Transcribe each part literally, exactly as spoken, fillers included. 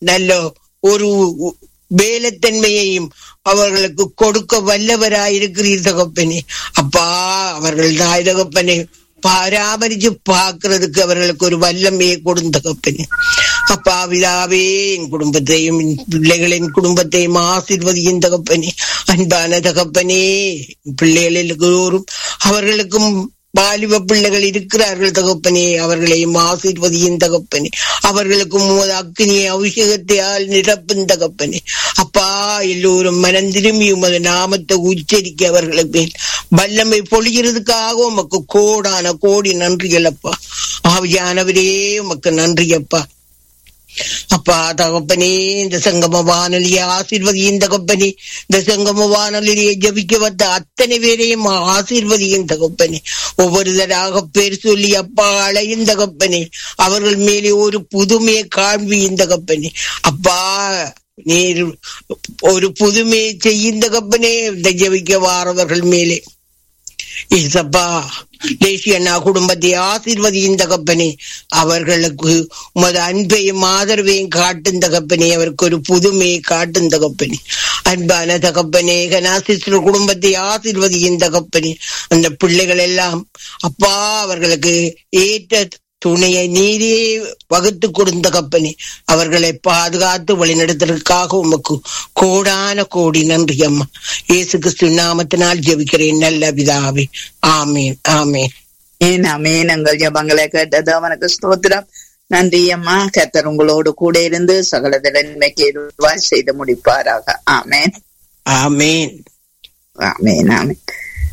நல்ல ஒரு வேலைத்தன்மையையும் அவர்களுக்கு கொடுக்க வல்லவராயிருக்கிறீர் தகப்பனே. அப்பா, அவர்கள் தாய் தகப்பனை பராமரிச்சு பார்க்கறதுக்கு அவர்களுக்கு ஒரு வல்லமையை கொடுத்த தகப்பனே. அப்பா பிதாவே, என் குடும்பத்தையும் பிள்ளைகளின் குடும்பத்தையும் ஆசீர்வதியும் தகப்பனே. அன்பான தகப்பனே, பிள்ளைகளுக்கு அவர்களுக்கும் வாலிப பிள்ளைகள் இருக்கிறார்கள் தகப்பனே, அவர்களையும் ஆசீர்வதியும் தகப்பனே. அவர்களுக்கும் அக்கினியை அபிஷேகத்தையால் நிரப்பும் தகப்பனே. அப்பா, எல்லோரும் மனம் திரும்பி உமது நாமத்தை உச்சரிக்க அவர்களுக்கு வல்லமை பொழிகிறதுக்காக உமக்கு கோடான கோடி நன்றிகள் அப்பா. ஆவியானவரே, உமக்கு நன்றி அப்பா. அப்பா தகப்பனே, இந்த சங்கம வானொலியை ஆசீர்வதியும் தகப்பனே. இந்த சங்கம வானொலியை ஜபிக்க வந்த அத்தனை பேரையும் ஆசீர்வதியும் தகப்பனே. ஒவ்வொருதராக பேர் சொல்லி அப்பா அழையும் தகப்பனே. அவர்கள் மேலே ஒரு புதுமையை காண்பியும் தகப்பனே. அப்பா, நீர் ஒரு புதுமையை செய்யும் தகப்பனே. இந்த ஜபிக்க வாரவர்கள் மேலே ஏசப்பா தேசிய அண்ணா குடும்பத்தை ஆசீர்வதியும் தகப்பனே. அவர்களுக்கு உமது அன்பையும் ஆதரவையும் காட்டும் தகப்பனே. அவருக்கு ஒரு புதுமையை காட்டும் தகப்பனே. அன்பான தகப்பனே, கனாசிஸ்டர் குடும்பத்தை ஆசீர்வதியும் தகப்பனே. அந்த பிள்ளைகள் எல்லாம் அப்பா அவர்களுக்கு ஏற்ற துணையை நீரே வகுத்து கொடுத்த தகப்பனே. அவர்களை பாதுகாத்து வழிநடத்துவதற்காக உமக்கு கோடான கோடி நன்றி அம்மா. இயேசு கிறிஸ்து நாமத்தினால் ஜெபிக்கிறேன் நல்ல பிதாவே. ஆமீன், ஆமீன், ஆமீன். எங்கள் ஜெபங்களை கேட்டது அவனுக்கு ஸ்தோத்திரம். நன்றி அம்மா. கர்த்தர் உங்களோடு கூட இருந்து சகல நன்மைக்கு ஏதுவாய் செய்து முடிப்பாராக. ஆமீன், ஆமீன், ஆமீன், ஆமீன்.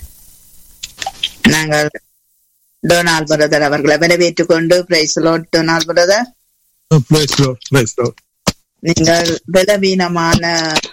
நாங்கள் டொனால்ட் பிரதர் அவர்களை வரவேற்றுக் கொண்டு பிரைஸ் லார்ட். டொனால்ட் பிரதர், நீங்கள் பலவீனமான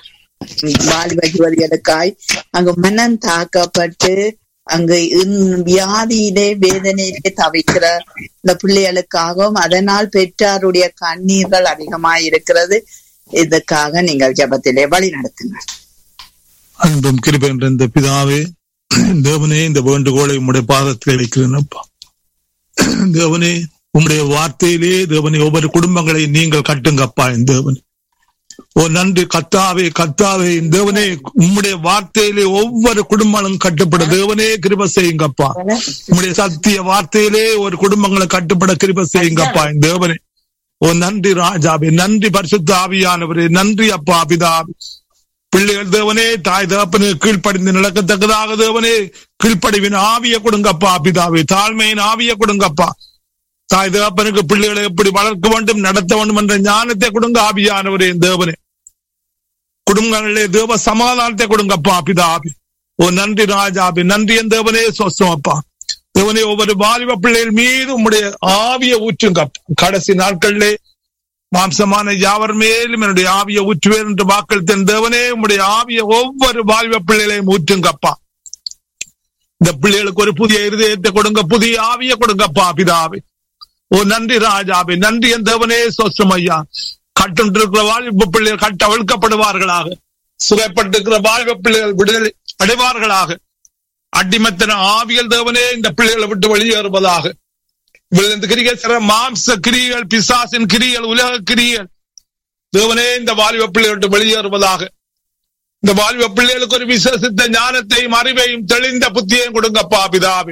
வாலிப யுவதிகளுக்காய் அங்கு மனம் தாக்கப்பட்டு அங்கு வியாதியிலே வேதனையிலே தவிக்கிற இந்த பிள்ளைகளுக்காகவும் அதனால் பெற்றாருடைய கண்ணீர்கள் அதிகமாய் இருக்கிறது. இதுக்காக நீங்கள் ஜெபத்திலே வழி நடத்துங்க. அன்பும் கிருபை என்ற இந்த பிதாவே, தேவனே, இந்த வேண்டுகோளை உம்முடைய பாதத்தில் வைக்கிறேன் அப்பா. தேவனே, உம்முடைய வார்த்தையிலே தேவனே ஒவ்வொரு குடும்பங்களை நீங்கள் கட்டுங்கப்பா. இந்த தேவனே, ஓ நன்றி கர்த்தாவே, கர்த்தாவே, தேவனே உம்முடைய வார்த்தையிலே ஒவ்வொரு குடும்பங்களும் கட்டுப்பட தேவனே கிருபை செய்யுங்கப்பா. உம்முடைய சத்திய வார்த்தையிலே ஒரு குடும்பங்களை கட்டுப்பட கிருபை செய்யுங்கப்பா. இந்த தேவனே, ஓ நன்றி ராஜாவே, நன்றி பரிசுத்த ஆவியானவரே, நன்றி அப்பா பிதாவே. பிள்ளைகள் தேவனே தாய் தகப்பனு கீழ்ப்படிந்து நடக்கத்தக்கதாக தேவனே கீழ்ப்படிவின் ஆவிய கொடுங்கப்பா பிதாவே. தாழ்மையின் ஆவிய கொடுங்கப்பா. தாய் தகப்பனுக்கு பிள்ளைகளை எப்படி வளர்க்க வேண்டும், நடத்த வேண்டும் என்ற ஞானத்தை கொடுங்க ஆவியானவரே. தேவனே, குடும்பங்களிலே தேவ சமாதானத்தை கொடுங்கப்பா பிதாவே. ஓ நன்றி ராஜாவே, நன்றி என் தேவனே சொசமப்பா. தேவனே, ஒவ்வொரு வாலிப பிள்ளைகள் மீது உம்முடைய ஆவிய ஊற்றுங்கப்பா. கடைசி நாட்களிலே மாம்சமான யாவர் மேலும் என்னுடைய ஆவிய ஊற்றுவேன் என்று வாக்களித்த தேவனே, உம்முடைய ஆவிய ஒவ்வொரு வாலிப பிள்ளைகளையும் ஊற்றுங்கப்பா. இந்த பிள்ளைகளுக்கு ஒரு புதிய இருதயத்தை கொடுங்க, புதிய ஆவிய கொடுங்கப்பா பிதாவே. ஓ நன்றி ராஜாவே, நன்றி என் தேவனே சோஸ்ரம் ஐயா. கட்டுண்டிருக்கிற வாலிப பிள்ளைகள் கட்ட அவிழ்க்கப்படுவார்களாக. சுகைப்பட்டிருக்கிற வாலிப பிள்ளைகள் விடுதலை அடைவார்களாக. அடிமத்தன ஆவியல் தேவனே இந்த பிள்ளைகளை விட்டு வெளியேறுவதாக. கிரிகள் மாம்ச கிரிகள், பிசாசின் கிரிகள், உலக கிரிகள் தேவனே இந்த வாலிப பிள்ளைகளை வெளியேறுவதாக. இந்த வாலிப பிள்ளைகளுக்கு ஒரு விசேஷித்த ஞானத்தையும் அறிவையும் தெளிந்த புத்தியையும் கொடுங்கப்பா பிதாவே.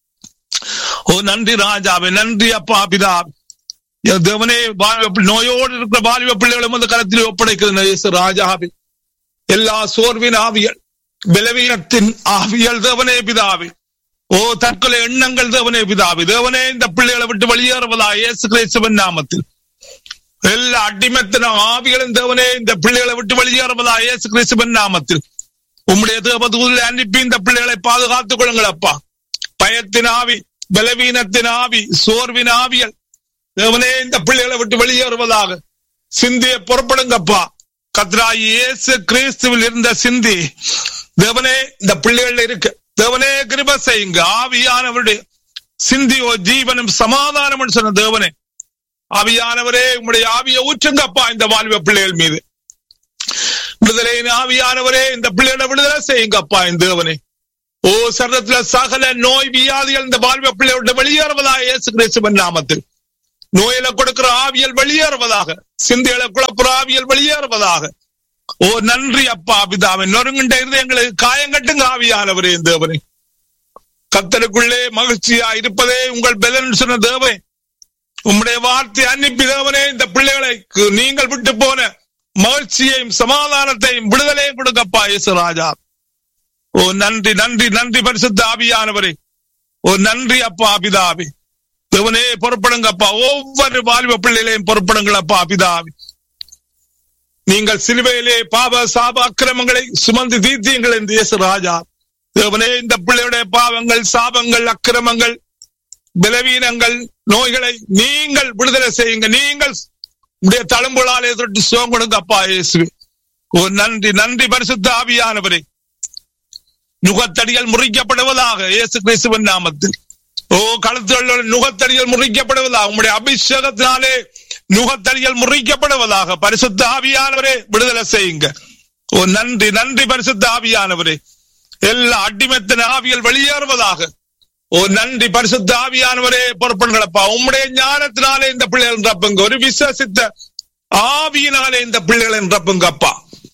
ஓ நன்றி ராஜாவே, நன்றி அப்பா பிதாவே. தேவனே, நோயோடு இருக்கிற வாலிப பிள்ளைகளும் அந்த கரத்தில் ஒப்படைக்கிறது ராஜாவே. எல்லா சோர்வின் ஆவியல், பலவீனத்தின் ஆவியல் தேவனே பிதாவே. ஓ தற்கொலை எண்ணங்கள் தேவனே பிதாவே. தேவனே இந்த பிள்ளைகளை விட்டு வெளியேறுவதா இயேசு கிறிஸ்துவின் நாமத்தில். எல்லா அடிமத்தின ஆவிகளும் தேவனே இந்த பிள்ளைகளை விட்டு வெளியேறுவதா இயேசு கிறிஸ்துவின் நாமத்தில். உம்முடைய தேவதூதரை அனுப்பி இந்த பிள்ளைகளை பாதுகாத்துக் கொள்ளுங்கள் அப்பா. பயத்தின் ஆவி, பலவீனத்தின் ஆவி, சோர்வின் ஆவியல் தேவனே இந்த பிள்ளைகளை விட்டு வெளியேறுவதாக. சிந்தியை புறப்படுங்கப்பா. கர்த்தராகிய இயேசு கிறிஸ்துவில் இருந்த சிந்தி தேவனே இந்த பிள்ளைகள் இருக்கு. தேவனே கிருபை செய்யுங்க. ஆவியானவருடைய சிந்தியோ ஜீவனும் சமாதானம் சொன்ன தேவனே, ஆவியானவரே உம்முடைய ஆவியை ஊற்றுங்கப்பா இந்த வாலிப பிள்ளைகள் மீது. விடுதலையின் ஆவியானவரே இந்த பிள்ளைகளை விடுதலை செய்யுங்கப்பா இந்த தேவனே. ஓ சரீரத்துல சகல நோய் வியாதிகள் இந்த வாலிப பிள்ளையோட வெளியேறுவதா இயேசு கிறிஸ்துவின் நாமத்தில். நோயில கொடுக்கிற ஆவியல் வெளியேறுவதாக, சிந்தையில குழப்புற ஆவியல் வெளியேறுவதாக. ஓ நன்றி அப்பா பிதாவே. நொறுங்கின்ற இருதயங்களுக்கு காயங்கட்டுங்க ஆவியானவரே தேவனே. கர்த்தருக்குள்ளே மகிழ்ச்சியா இருப்பதே உங்கள் பலன் சொன்ன தேவனே. உம்முடைய வார்த்தை அனுப்பி தேவனே இந்த பிள்ளைகளை நீங்கள் விட்டு போன மகிழ்ச்சியையும் சமாதானத்தையும் விடுதலையும் கொடுக்கப்பா இயேசு ராஜா. ஓ நன்றி நன்றி நன்றி பரிசுத்த ஆவியானவரே. ஓ நன்றி அப்பா பிதாவே. தேவனே பொறுப்படுங்கப்பா. ஒவ்வொரு வாலிப பிள்ளைகளையும் பொறுப்படுங்களப்பா பிதாவே. நீங்கள் சிலுவையிலே பாவ சாப அக்கிரமங்களை சுமந்து தீர்த்தீங்கள் என்று இயேசு ராஜா. தேவனே இந்த பிள்ளையுடைய பாவங்கள் சாபங்கள் அக்கிரமங்கள் பலவீனங்கள் நோய்களை நீங்கள் விடுதலை செய்யுங்க. நீங்கள் உடைய தழும்புகளாலே தொட்டு சுகம் கொடுங்க அப்பா இயேசு. ஓ நன்றி நன்றி பரிசுத்த ஆவியானவரே. நுகத்தடிகள் முறிக்கப்படுவதாக இயேசு கிறிஸ்துவின் நாமத்தில். ஓ கழுத்துள்ள நுகத்தடிகள் முறிக்கப்படுவதாக, உங்களுடைய அபிஷேகத்தினாலே நுகத்தடிகள் முறிக்கப்படுவதாக. பரிசுத்த ஆவியானவரே விடுதலை செய்யுங்க. ஓ நன்றி நன்றி பரிசுத்த ஆவியானவரே. எல்லா அடிமத்தின ஆவியல் வெளியேறுவதாக. ஓ நன்றி பரிசுத்த ஆவியானவரே பொறுப்படுங்களப்பா. உம்முடைய ஞானத்தினாலே இந்த பிள்ளைகள் நிரப்புங்க. ஒரு விசுவாசித்த ஆவியினாலே இந்த பிள்ளைகளை நிரப்புங்கப்பா.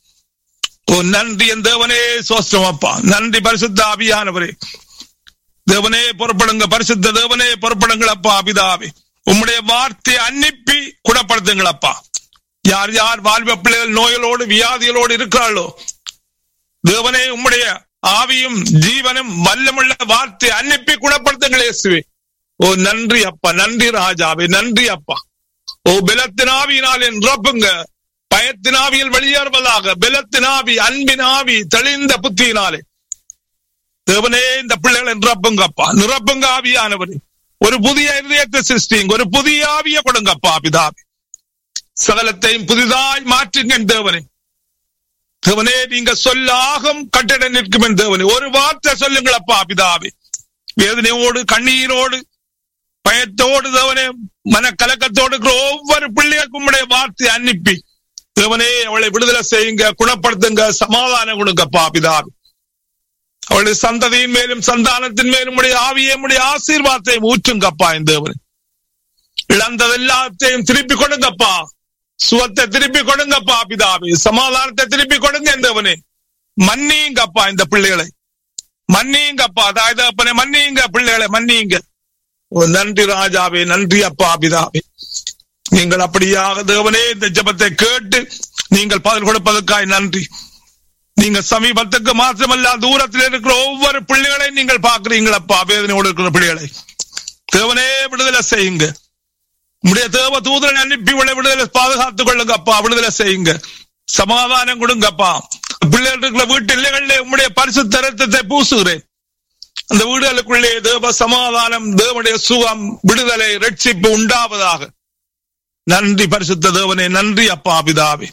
ஓ நன்றி என் தேவனே சோஸ்திரம் அப்பா. நன்றி பரிசுத்த ஆவியானவரே. தேவனே பொறுப்படுங்க. பரிசுத்த தேவனே பொறுப்படுங்களப்பா பிதாவே. உம்முடைய வார்த்தையை அனுப்பி குணப்படுத்துங்களப்பா. யார் யார் வாலிப பிள்ளைகள் நோய்களோடு வியாதிகளோடு இருக்கிறார்களோ தேவனே உம்முடைய ஆவியும் ஜீவனும் வல்லமுள்ள வார்த்தை அனுப்பி குணப்படுத்துங்கள் இயேசுவே. ஓ நன்றி அப்பா. நன்றி ராஜாவே. நன்றி அப்பா. ஓ பலத்தின் ஆவியினாலே நிரப்புங்க. பயத்தின் ஆவியில் வெளியேறுவதாக. பலத்தின் ஆவி அன்பின் ஆவி தெளிந்த புத்தியினாலே தேவனே இந்த பிள்ளைகளை நிரப்புங்கப்பா. நிரப்புங்க ஆவியானவரே. ஒரு புதிய இதயத்தை சிருஷ்டிங்க. ஒரு புதிய ஆவியை கொடுங்கப்பா பிதாவே. சகலத்தையும் புதிதாய் மாற்றுங்க தேவனே. தேவனே நீங்க சொல்லாகும் கட்டிட நிற்கும் என் தேவனே. ஒரு வார்த்தை சொல்லுங்களப்பா பிதாவே. வேதனையோடு கண்ணீரோடு பயத்தோடு தேவனே மன கலக்கத்தோடு இருக்கிற ஒவ்வொரு பிள்ளைகளுக்கும் உடைய வார்த்தை அனுப்பி தேவனே அவளை விடுதலை செய்யுங்க, குணப்படுத்துங்க, சமாதானம் கொடுங்கப்பா பிதாவே. அவளுடைய சந்ததியின் மேலும் சந்தானத்தின் மேலும் உடைய ஆவியை உடைய ஆசீர்வாதத்தையும் ஊற்றுங்கப்பா என் தேவனே. இழந்தது எல்லாத்தையும் திருப்பி கொடுங்கப்பா. சுகத்தை திருப்பி கொடுங்கப்பா பிதாவே. சமாதானத்தை திருப்பி கொடுங்க தேவனே. மன்னிங்கப்பா இந்த பிள்ளைகளை. மன்னிங்கப்பா தாய்தகப்பனே. மன்னிங்க பிள்ளைகளை மன்னிங்க. நன்றி ராஜாவே. நன்றி அப்பா பிதாவே. நீங்கள் அப்படியாக தேவனே இந்த ஜெபத்தை கேட்டு நீங்கள் பதில் கொடுப்பதற்காய் நன்றி. நீங்க சமீபத்துக்கு மாத்திரமல்ல தூரத்தில் இருக்கிற ஒவ்வொரு பிள்ளைகளையும் நீங்கள் பாக்குறீங்களப்பா. வேதனையோடு இருக்கிற பிள்ளைகளை தேவனே விடுதலை செய்யுங்க. உடைய தேவ தூதரன் அனுப்பி விடுதலை பாதுகாத்துக் கொள்ளுங்கப்பா. விடுதலை செய்யுங்க. சமாதானம் கொடுங்கப்பா. பிள்ளைகள் இருக்கிற வீட்டு இல்லைகளிலே உம்முடைய பரிசுத்த இரத்தத்தை பூசுகிறேன். அந்த வீடுகளுக்குள்ளே தேவ சமாதானம், தேவனுடைய சுகம், விடுதலை, ரட்சிப்பு உண்டாவதாக. நன்றி பரிசுத்த தேவனே. நன்றி அப்பா பிதாவே.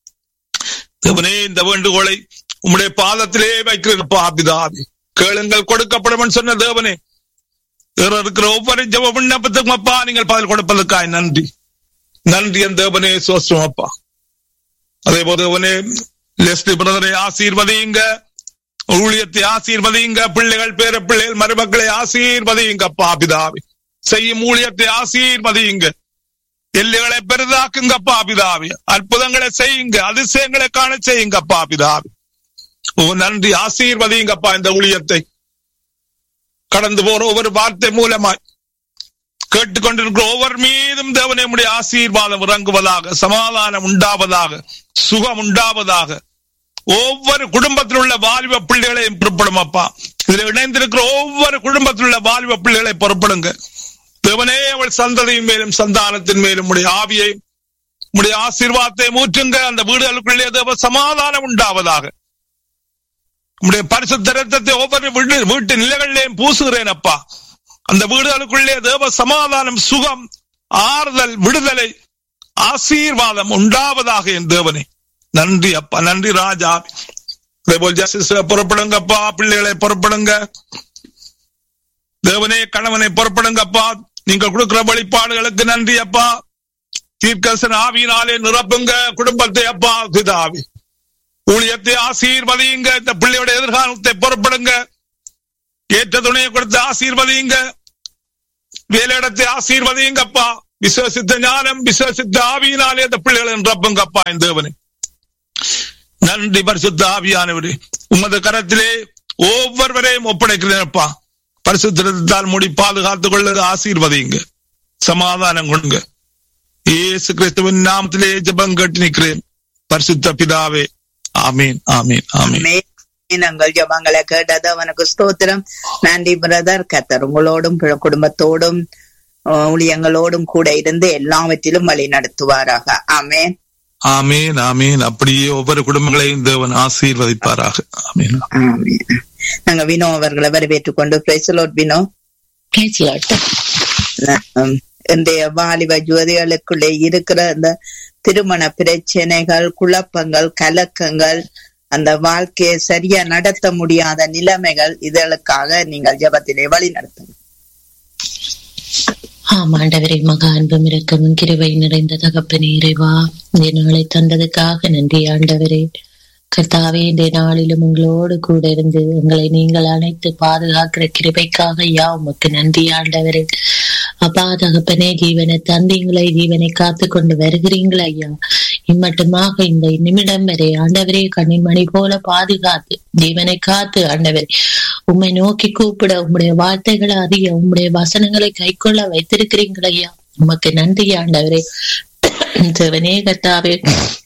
தேவனே இந்த வேண்டுகோளை உம்முடைய பாதத்திலே வைக்கிறப்பா பிதாவே. கேளுங்கள் கொடுக்கப்படும் சொன்ன தேவனே. இருக்கிற ஒவ்வொரு ஜெப விண்ணப்பத்துக்கும் அப்பா நீங்கள் பதில் கொடுப்பதற்காய் நன்றி. நன்றி என் தேவனே சோஸ்திரம் அப்பா. அதே போல தேவனே லெஸ்லி பிரதரை ஆசீர்வதியுங்க. ஊழியத்தை ஆசீர்வதியுங்க. பிள்ளைகள் பேர பிள்ளைகள் மருமக்களை ஆசீர்வதியுங்க அப்பா பிதாவே. செய்யும் ஊழியத்தை ஆசீர்வதியுங்க. எல்லைகளை பெரிதாக்குங்கப்பா பிதாவே. அற்புதங்களை செய்யுங்க. அதிசயங்களை காண செய்யுங்கப்பா பிதாவே. ஓ நன்றி. ஆசீர்வதியுங்கப்பா இந்த ஊழியத்தை. கடந்து போற ஒவ்வொரு வார்த்தை மூலமாய் கேட்டுக்கொண்டிருக்கிற ஒவ்வொரு மீதும் தேவனே உம்முடைய ஆசீர்வாதம் இறங்குவதாக. சமாதானம் உண்டாவதாக. சுகம் உண்டாவதாக. ஒவ்வொரு குடும்பத்தில் உள்ள வாலிப பிள்ளைகளையும் பொறுப்படும் அப்பா. இதுல இணைந்திருக்கிற ஒவ்வொரு குடும்பத்தில் உள்ள வாலிப பிள்ளைகளை பொறுப்படுங்க தேவனே. அவள் சந்ததியின் மேலும் சந்தானத்தின் மேலும் உடைய ஆவியை உடைய ஆசீர்வாதத்தை ஊற்றுங்க. அந்த வீடுகளுக்குள்ளே தேவ சமாதானம் உண்டாவதாக. உடைய பரிசுத்த இரத்தத்தை ஒவ்வொரு வீட்டு நிலைகளிலேயும் பூசுகிறேன் அப்பா. அந்த வீடுகளுக்குள்ளே தேவ சமாதானம், சுகம், ஆறுதல், விடுதலை, ஆசீர்வாதம் உண்டாவதாக என் தேவனே. நன்றி அப்பா. நன்றி ராஜா. அதே போல் ஜஸ்டிஸ் புறப்படுங்கப்பா. பிள்ளைகளை புறப்படுங்க தேவனே. கணவனை புறப்படுங்கப்பா. நீங்கள் கொடுக்கிற வழிபாடுகளுக்கு நன்றி அப்பா. தீர்க்கதரிசன ஆவியினாலே நிரப்புங்க குடும்பத்தை அப்பா பிதாவே. ஊழியத்தை ஆசீர்வதியுங்க. இந்த பிள்ளையோட எதிர்காலத்தை புறப்படுங்க. ஏற்ற துணையை கொடுத்து ஆசீர்வதியுங்க. வேலையிடத்தை ஆசீர்வதியுங்கப்பா. விசுவாசித்த ஞானம், விசுவாசித்த ஆவியினாலே அந்த பிள்ளைகள் என்றப்பங்கப்பா இந்த தேவனே. நன்றி பரிசுத்த ஆவியானவரே, உமது கரத்திலே ஒவ்வொருவரையும் ஒப்படைக்கிறேன்ப்பா. பரிசுத்தால் மூடி பாதுகாத்துக் கொள்ள ஆசீர்வதிங்க, சமாதானம் கொடுங்க. இயேசு கிறிஸ்துவின் நாமத்திலே ஜெபம் கேட்டு நிற்கிறேன் பரிசுத்த பிதாவே. ஆமீன், ஆமீன், ஆமீன். நாங்கள் ஜெபங்களை கேட்டது அவனுக்கு ஸ்தோத்திரம். நன்றி பிரதர். கர்த்தர் உங்களோடும் குடும்பத்தோடும் ஊழியங்களோடும் கூட இருந்து எல்லாவற்றிலும் வழி நடத்துவாராக. ஆமேன், ஆமீன், ஆமீன். அப்படியே ஒவ்வொரு குடும்பங்களையும் தேவன் ஆசீர்வதிப்பாராக. ஆமீன், ஆமீன். நாங்க வினோ அவர்களை வரவேற்றுக் கொண்டு பிரைஸ் தி லார்ட். வினோ, இன்றைய வாலிப ஜோதிகளுக்குள்ளே இருக்கிற இந்த திருமண பிரச்சனைகள், குழப்பங்கள், கலக்கங்கள், அந்த வாழ்க்கையை சரியா நடத்த முடியாத நிலைமைகள், இதற்காக நீங்கள் ஜெபத்திலே வழி நடத்துங்க. ஆம் ஆண்டவரே, மகா அன்பும் இரக்கமும் கிருபை நிறைந்த தகப்பனே, இறைவா இந்த நாளை தந்ததுக்காக நன்றி ஆண்டவரே. கர்த்தாவே, இந்த நாளிலும் உங்களோடு கூட இருந்து எங்களை நீங்கள் அழைத்து பாதுகாக்கிற கிருபைக்காக யா உமக்கு நன்றி ஆண்டவரே. அப்பா தகப்பனே, ஜீவனை தந்தீங்களை, ஜீவனை காத்து கொண்டு வருகிறீங்களா ஐயா. இம்மட்டுமாக இந்த நிமிடம் வரை ஆண்டவரே கண்ணின் மணி போல பாதுகாத்து ஜீவனை காத்து ஆண்டவரே உம்மை நோக்கி கூப்பிட, உம்முடைய வார்த்தைகளை அறிய, உம்முடைய வசனங்களை கை கொள்ள வைத்திருக்கிறீங்களா ஐயா. உமக்கு நன்றி ஆண்டவரே. தேவனே கர்த்தாவே,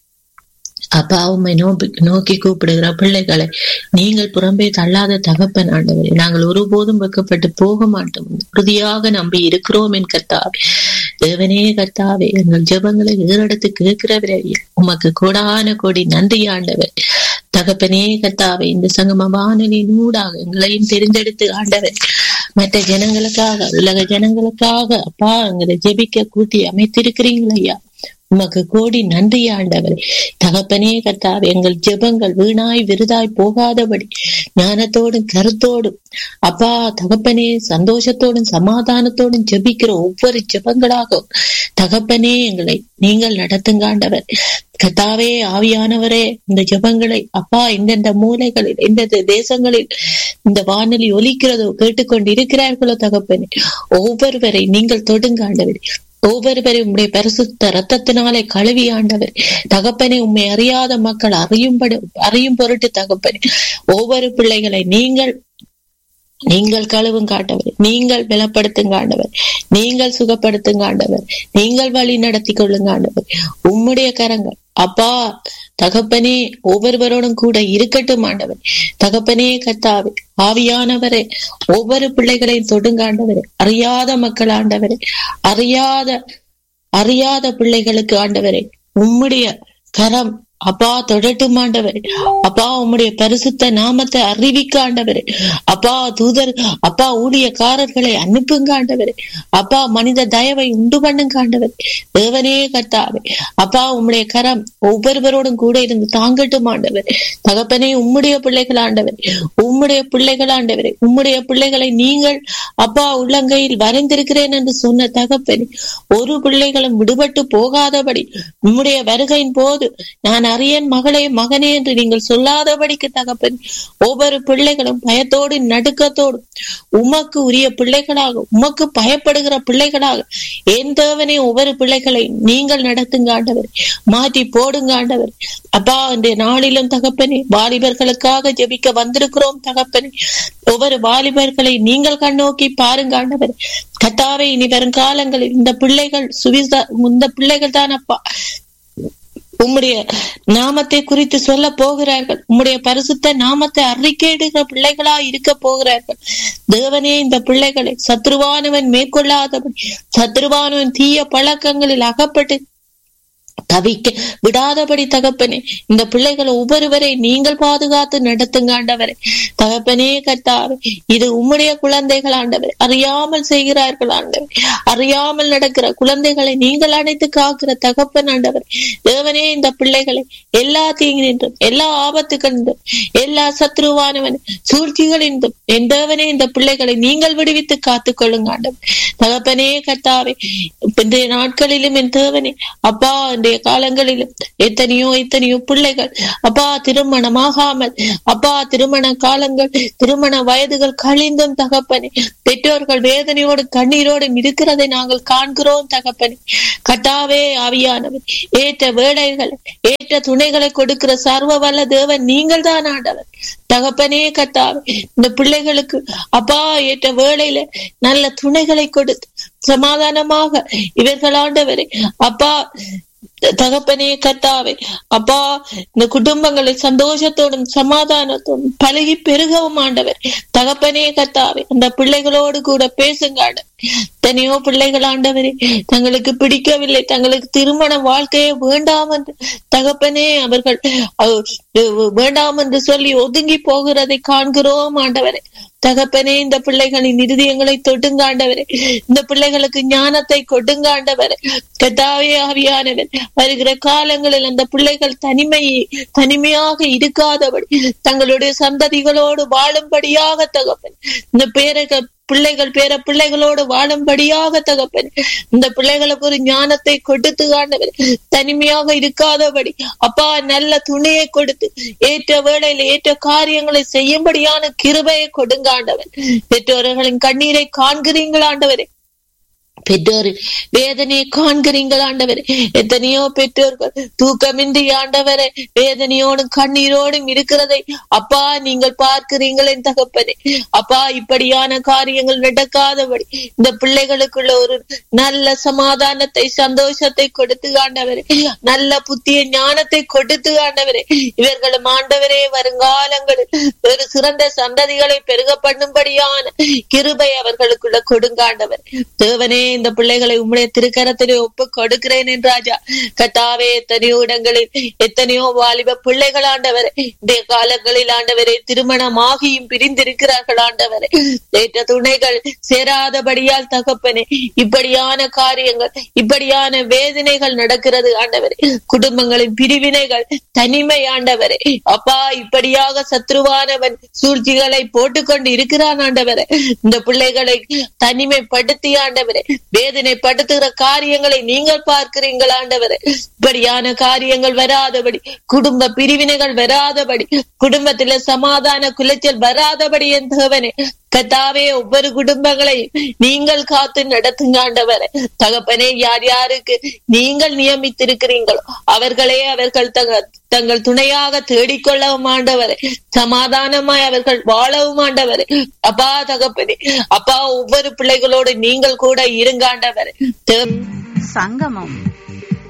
அப்பா உம்மை நோக்கி நோக்கி கூப்பிடுகிற பிள்ளைகளை நீங்கள் புறம்பே தள்ளாத தகப்பன் ஆண்டவரே. நாங்கள் ஒருபோதும் வெக்கப்பட்டு போக மாட்டோம், உறுதியாக நம்பி இருக்கிறோம் என் கர்த்தாவே. தேவனே கர்த்தாவே, எங்கள் ஜெபங்களை ஏறெடுத்து கேட்கிறவரே, உமக்கு கோடான கோடி நன்றி ஆண்டவர். தகப்பனே கர்த்தாவே, இந்த சங்கம வானொலி நூடாக எங்களையும் தெரிந்தெடுத்து ஆண்டவர் மற்ற ஜனங்களுக்காக, உலக ஜனங்களுக்காக அப்பா எங்களை ஜெபிக்க கூட்டி அமைத்திருக்கிறீங்களா ஐயா. உமக்கு கோடி நன்றி ஆண்டவரே. தகப்பனே கர்த்தாவே, எங்கள் ஜெபங்கள் வீணாய் விருதாய் போகாதபடி ஞானத்தோடும் கருத்தோடும் அப்பா தகப்பனே சந்தோஷத்தோடும் சமாதானத்தோடும் ஜெபிக்கிற ஒவ்வொரு ஜெபங்களாக தகப்பனே எங்களை நீங்கள் நடத்துங்க ஆண்டவர். கர்த்தாவே ஆவியானவரே, இந்த ஜெபங்களை அப்பா எந்தெந்த மூலைகளில் எந்தெந்த தேசங்களில் இந்த வானொலி ஒலிக்கிறதோ கேட்டுக்கொண்டு இருக்கிறார்களோ தகப்பனே, ஒவ்வொருவரை நீங்கள் தொடுங்க ஆண்டவர். ஒவ்வொருவரை உம்முடைய பரிசுத்த ரத்தத்தினாலே கழுவி ஆண்டவர் தகப்பனே, உம்மை அறியாத மக்கள் அறியும்படி அறியும் பொருட்டு தகப்பனே, ஒவ்வொரு பிள்ளைகளை நீங்கள் நீங்கள் கழுவும் காண்டவர், நீங்கள் பலப்படுத்துங்க ஆண்டவர், நீங்கள் சுகப்படுத்துங்க ஆண்டவர், நீங்கள் வழி நடத்தி கொள்ளுங்க ஆண்டவர். உம்முடைய கரங்கள் அப்பா தகப்பனே ஒவ்வொருவரோடும் கூட இருக்கட்டும் ஆண்டவர். தகப்பனே கர்த்தாவே, ஆவியானவரே ஒவ்வொரு பிள்ளைகளையும் தொடுங்க ஆண்டவரே. அறியாத மக்கள் ஆண்டவரே, அறியாத அறியாத பிள்ளைகளுக்கு ஆண்டவரே உம்முடைய கரம் அப்பா தொடட்டும் ஆண்டவரே. அப்பா உம்முடைய பரிசுத்த நாமத்தை அறிவிக்க ஆண்டவரே. அப்பா தூதர் அப்பா ஊழியக்காரர்களை அனுப்புங்க ஆண்டவரே. அப்பா மனித தயவை உண்டு பண்ணுங்க ஆண்டவரே. தேவனே கர்த்தாவே, அப்பா உம்முடைய கரம் ஒவ்வொருவரோடும் கூட இருந்து தாங்கட்டும் ஆண்டவரே. தகப்பனே உம்முடைய பிள்ளைகள் ஆண்டவரே, உம்முடைய பிள்ளைகள் ஆண்டவரே, உம்முடைய பிள்ளைகளை நீங்கள் அப்பா உள்ளங்கையில் வரைந்திருக்கிறேன் என்று சொன்ன தகப்பனே, ஒரு பிள்ளைகளும் விடுபட்டு போகாதபடி உம்முடைய வருகையின் போது நான் அரியன் மகளே மகனே என்று நீங்கள் சொல்லாதபடிக்கு தகப்பன் ஒவ்வொரு பிள்ளைகளும் பயத்தோடு நடுக்கத்தோடு உமக்கு உரிய பிள்ளைகளாக, உமக்கு பயப்படுகிற பிள்ளைகளாக என் தேவனே ஒவ்வொரு பிள்ளைகளை நீங்கள் நடத்துங்க ஆண்டவர். மாற்றி போடுங்க ஆண்டவர். அப்பா இந்த நாளிலும் தகப்பனே வாலிபர்களுக்காக ஜெபிக்க வந்திருக்கிறோம் தகப்பனே. ஒவ்வொரு வாலிபர்களை நீங்கள் கண்ணோக்கி பாருங்க ஆண்டவர். கர்த்தாவே, இனி வரும் காலங்களில் இந்த பிள்ளைகள் சுவிசா இந்த பிள்ளைகள் தான் அப்பா உம்முடைய நாமத்தை குறித்து சொல்ல போகிறார்கள். உம்முடைய பரிசுத்த நாமத்தை அறிக்கையிடுகிற பிள்ளைகளா இருக்க போகிறார்கள். தேவனே, இந்த பிள்ளைகளை சத்ருவானவன் மேற்கொள்ளாதபடி, சத்ருவானவன் தீய பழக்கங்களில் அகப்பட்டு தவிக்க விடாதபடி தகப்பனே இந்த பிள்ளைகளை ஒவ்வொருவரை நீங்கள் பாதுகாத்து நடத்துங்க ஆண்டவரே. தகப்பனே கர்த்தாவே, இது உம்முடைய குழந்தைகள் ஆண்டவரே, அறியாமல் செய்கிறார்கள் ஆண்டவரே. அறியாமல் நடக்கிற குழந்தைகளை நீங்கள் அணைத்து காக்கிற தகப்பன் ஆண்டவரே. தேவனே, இந்த பிள்ளைகளை எல்லா தீங்கினின்றும் எல்லா ஆபத்துகளின்றும் எல்லா சத்ருவானவன் சூழ்ச்சிகளின்றும் என் தேவனே இந்த பிள்ளைகளை நீங்கள் விடுவித்து காத்துக் கொள்ளுங்க ஆண்டவர். தகப்பனே கர்த்தாவே, இந்த நாட்களிலும் என் தேவனே அப்பா இந்த இன்றைய காலங்களிலும் எத்தனையோ எத்தனையோ பிள்ளைகள் அப்பா திருமணமாகாமல் அப்பா திருமண காலங்கள் திருமண வயதுகள் கழிந்தும் தகப்பனே பெற்றோர்கள் வேதனையோடு கண்ணீரோடும் இருக்கிறதை நாங்கள் காண்கிறோம் தகப்பனே. கர்த்தாவே ஆவியானவர் ஏற்ற வேலைகளை ஏற்ற துணைகளை கொடுக்கிற சர்வ வல்ல தேவன் நீங்கள் தான் ஆண்டவர் தகப்பனே. கர்த்தாவே இந்த பிள்ளைகளுக்கு அப்பா ஏற்ற வேளையில நல்ல துணைகளை கொடுத்து சமாதானமாக இவர்கள் ஆண்டவரே அப்பா தகப்பனே கர்த்தாவே அப்பா இந்த குடும்பங்களை சந்தோஷத்தோடும் சமாதானத்தோடும் பழகி பெருகவும் ஆண்டவர் தகப்பனே கர்த்தாவே அந்த பிள்ளைகளோடு கூட பேசுங்க. எத்தனையோ பிள்ளைகள் ஆண்டவரே தங்களுக்கு பிடிக்கவில்லை, தங்களுக்கு திருமண வாழ்க்கையே வேண்டாம் என்று தகப்பனே அவர்கள் வேண்டாம் என்று சொல்லி ஒதுங்கி போகிறதை காண்கிறோம் ஆண்டவரே தகப்பனே. இந்த பிள்ளைகளின் இருதயங்களை தொடுங்க ஆண்டவரே, இந்த பிள்ளைகளுக்கு ஞானத்தை கொடுங்க ஆண்டவரே கர்த்தாவே ஆவியானவர். வருகிற காலங்களில் அந்த பிள்ளைகள் தனிமை தனிமையாக இருக்காதபடி தங்களுடைய சந்ததிகளோடு வாழும்படியாக தகப்பன் இந்த பேர பிள்ளைகள் பேர பிள்ளைகளோடு வாழும்படியாக தகப்பன் இந்த பிள்ளைகளுக்கு ஒரு ஞானத்தை கொடுத்து ஆண்டவர் தனிமையாக இருக்காதபடி அப்பா நல்ல துணையை கொடுத்து ஏற்ற வேளையில ஏற்ற காரியங்களை செய்யும்படியான கிருபையை கொடுங்க ஆண்டவர். பெற்றோர்களின் கண்ணீரை காண்கிறீங்களா ஆண்டவரே, பெற்றோர் வேதனையை காண்கிறீங்கள் ஆண்டவரே. எத்தனையோ பெற்றோர்கள் தூக்கமின்றி ஆண்டவரே வேதனையோடும் கண்ணீரோடும் இருக்கிறதை அப்பா நீங்கள் பார்க்கிறீங்களே தகப்பனே. அப்பா இப்படியான காரியங்கள் நடக்காதபடி இந்த பிள்ளைகளுக்குள்ள ஒரு நல்ல சமாதானத்தை சந்தோஷத்தை கொடுத்து ஆண்டவரே, நல்ல புத்திய ஞானத்தை கொடுத்து ஆண்டவரே இவர்களும் ஆண்டவரே வருங்காலங்களில் ஒரு சிறந்த சந்ததிகளை பெருக பண்ணும்படியான கிருபை அவர்களுக்குள்ள கொடுங்க ஆண்டவர். தேவனே இந்த பிள்ளைகளை உம்முடைய திருக்கரத்திலே ஒப்பு கொடுக்கிறேன் என் ராஜா. கர்த்தாவே எத்தனையோ இடங்களில் எத்தனையோ வாலிப பிள்ளைகள் ஆண்டவரே இந்த காலங்களில் ஆண்டவரே திருமணமாகியும் பிரிந்திருக்கிறார்கள் ஆண்டவரே. ஏற்ற துணைகள் சேராதபடியால் தகப்பனே இப்படியான காரியங்கள் இப்படியான வேதனைகள் நடக்கிறது ஆண்டவரே. குடும்பங்களின் பிரிவினைகள் தனிமை ஆண்டவரே அப்பா இப்படியாக சத்ருவானவன் சூழ்ச்சிகளை போட்டுக்கொண்டு இருக்கிறான் ஆண்டவரே. இந்த பிள்ளைகளை தனிமைப்படுத்தி ஆண்டவரே வேதனைப்படுத்துகிற காரியங்களை நீங்கள் பார்க்கிறீர்கள் ஆண்டவரே. இப்படியான காரியங்கள் வராதபடி குடும்ப பிரிவினைகள் வராதபடி குடும்பத்தில சமாதான குலைச்சல் வராதபடி என் தேவனே கர்த்தாவே ஒவ்வொரு குடும்பங்களை நீங்கள் காத்து நடத்துங்க ஆண்டவரே. தகப்பனே யார் யாருக்கு நீங்கள் நியமித்திருக்கிறீங்களோ அவர்களே அவர்கள் தங்க தங்கள் துணையாக தேடிக்கொள்ளவும் ஆண்டவரே, சமாதானமாய் அவர்கள் வாழவும் ஆண்டவரே. அப்பா தகப்பனே அப்பா ஒவ்வொரு பிள்ளைகளோடு நீங்கள் கூட இருங்க ஆண்டவரே. சங்கமம்